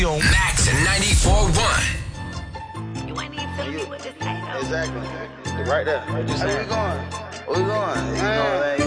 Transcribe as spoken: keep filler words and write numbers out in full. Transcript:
Max and ninety-four point one. You ain't even telling me what to say, though. Exactly. Right there. Right just hey, where we going? Where we going? You know,